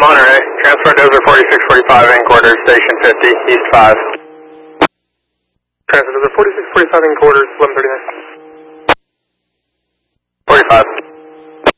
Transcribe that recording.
Monterey. Transfer Dozer 4645 in quarters, station 50, east 5. Transfer Dozer 4645 in quarters, 1139. 45.